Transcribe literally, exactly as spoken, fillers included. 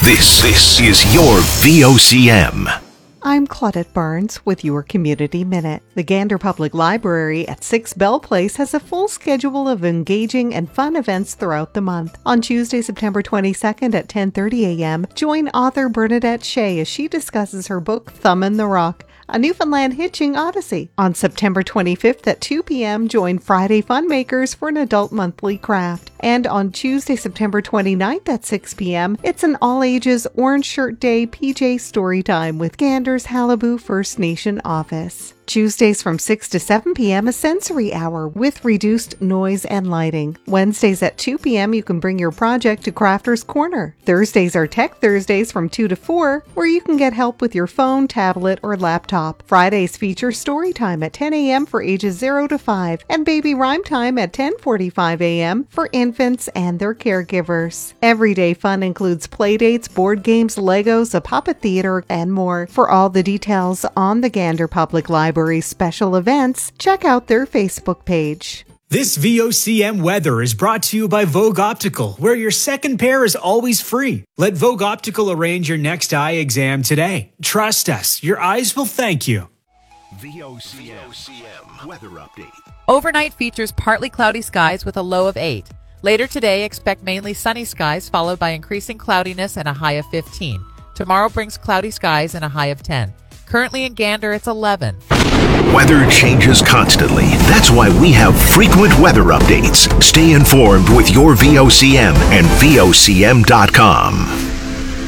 This, this is your V O C M. I'm Claudette Barnes with your Community Minute. The Gander Public Library at six Bell Place has a full schedule of engaging and fun events throughout the month. On Tuesday, September twenty-second at ten thirty a.m., join author Bernadette Shea as she discusses her book, Thummin' the Rock, a Newfoundland hitching odyssey. On September twenty-fifth at two p.m., join Friday Funmakers for an adult monthly craft. And on Tuesday, September twenty-ninth at six p.m., it's an all-ages Orange Shirt Day P J Storytime with Gander's Halibut First Nation office. Tuesdays from six to seven p.m. a sensory hour with reduced noise and lighting. Wednesdays at two p.m. you can bring your project to Crafter's Corner. Thursdays are Tech Thursdays from two to four, where you can get help with your phone, tablet, or laptop. Fridays feature story time at ten a.m. for ages zero to five and baby rhyme time at ten forty-five a.m. for infants and their caregivers. Everyday fun includes playdates, board games, Legos, a puppet theater, and more. For all the details on the Gander Public Library special events, check out their Facebook page. This V O C M weather is brought to you by Vogue Optical, where your second pair is always free. Let Vogue Optical arrange your next eye exam today. Trust us, your eyes will thank you. V O C M weather update. Overnight features partly cloudy skies with a low of eight. Later today, expect mainly sunny skies followed by increasing cloudiness and a high of fifteen. Tomorrow brings cloudy skies and a high of ten. Currently in Gander, it's eleven. Weather changes constantly. That's why we have frequent weather updates. Stay informed with your V O C M and V O C M dot com.